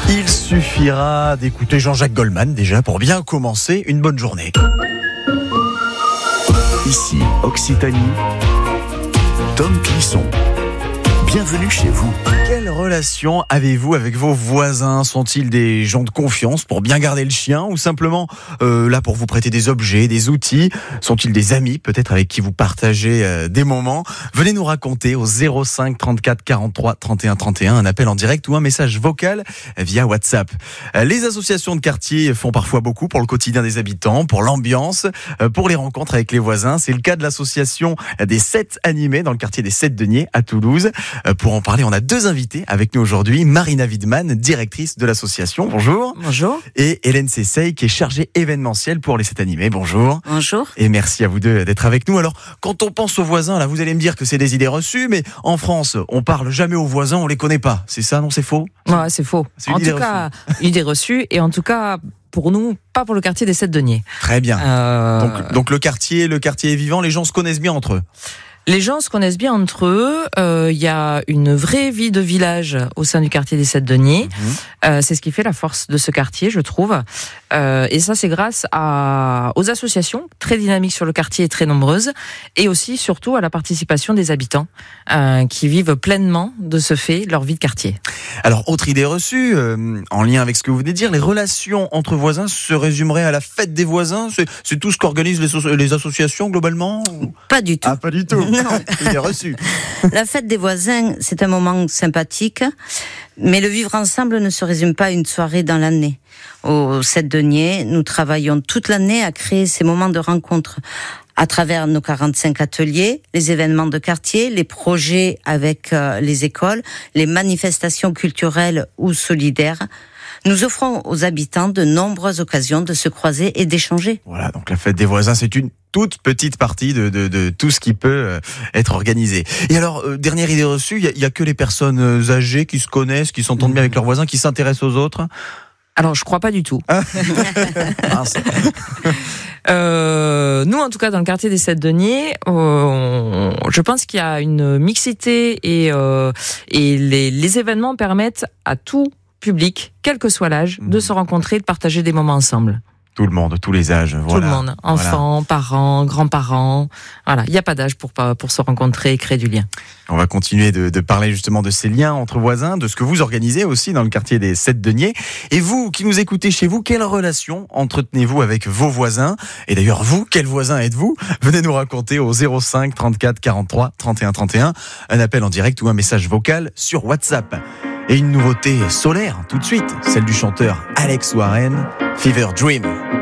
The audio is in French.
Il suffira d'écouter Jean-Jacques Goldman déjà pour bien commencer une bonne journée. Ici, Occitanie, Tom Clisson. Bienvenue chez vous. Quelle relation avez-vous avec vos voisins ? Sont-ils des gens de confiance pour bien garder le chien ou simplement là pour vous prêter des objets, des outils ? Sont-ils des amis peut-être avec qui vous partagez des moments ? Venez nous raconter au 05 34 43 31 31 un appel en direct ou un message vocal via WhatsApp. Les associations de quartier font parfois beaucoup pour le quotidien des habitants, pour l'ambiance, pour les rencontres avec les voisins. C'est le cas de l'association des 7 animés dans le quartier des 7 Deniers à Toulouse. Pour en parler, on a 2 invités avec nous aujourd'hui. Marina Widman, directrice de l'association. Bonjour. Bonjour. Et Hélène Sessay, qui est chargée événementielle pour les 7 animés. Bonjour. Bonjour. Et merci à vous deux d'être avec nous. Alors, quand on pense aux voisins, là, vous allez me dire que c'est des idées reçues, mais en France, on parle jamais aux voisins, on les connaît pas. C'est ça, non, c'est faux ? Ouais, c'est faux. C'est une En idée tout cas, idée reçue, et en tout cas, pour nous, pas pour le quartier des 7 Deniers. Très bien. Donc le quartier est vivant, les gens se connaissent bien entre eux. Les gens se connaissent bien entre eux. Il y a une vraie vie de village au sein du quartier des 7 Deniers. C'est ce qui fait la force de ce quartier, je trouve. Et ça, c'est grâce aux associations très dynamiques sur le quartier et très nombreuses, et aussi, surtout, à la participation des habitants qui vivent pleinement de ce fait leur vie de quartier. Alors, autre idée reçue, en lien avec ce que vous venez de dire, les relations entre voisins se résumeraient à la fête des voisins. C'est tout ce qu'organisent les associations globalement ? Pas du tout. Ah, pas du tout. Non. Idée reçue. La fête des voisins, c'est un moment sympathique, mais le vivre ensemble ne se résume pas à une soirée dans l'année. Au 7 Deniers, nous travaillons toute l'année à créer ces moments de rencontre à travers nos 45 ateliers, les événements de quartier, les projets avec les écoles, les manifestations culturelles ou solidaires. Nous offrons aux habitants de nombreuses occasions de se croiser et d'échanger. Voilà, donc la fête des voisins, c'est une toute petite partie de tout ce qui peut être organisé. Et alors, dernière idée reçue, il y a que les personnes âgées qui se connaissent, qui s'entendent bien avec leurs voisins, qui s'intéressent aux autres ? Alors, je crois pas du tout. Nous, en tout cas, dans le quartier des 7 Deniers, je pense qu'il y a une mixité et les événements permettent à tout public, quel que soit l'âge, de se rencontrer, de partager des moments ensemble. Tout le monde, tous les âges, voilà. Tout le monde, enfants, parents, grands-parents, voilà, il n'y a pas d'âge pour se rencontrer et créer du lien. On va continuer de parler justement de ces liens entre voisins, de ce que vous organisez aussi dans le quartier des 7 Deniers. Et vous, qui nous écoutez chez vous, quelle relation entretenez-vous avec vos voisins ? Et d'ailleurs, vous, quel voisin êtes-vous ? Venez nous raconter au 05 34 43 31 31, un appel en direct ou un message vocal sur WhatsApp. Et une nouveauté solaire, tout de suite, celle du chanteur Alex Warren, Fever Dream.